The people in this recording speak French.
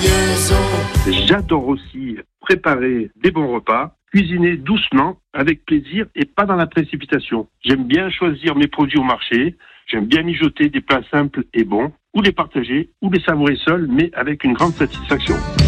liaison. J'adore aussi préparer des bons repas, cuisiner doucement, avec plaisir et pas dans la précipitation. J'aime bien choisir mes produits au marché, j'aime bien mijoter des plats simples et bons, ou les partager, ou les savourer seuls, mais avec une grande satisfaction.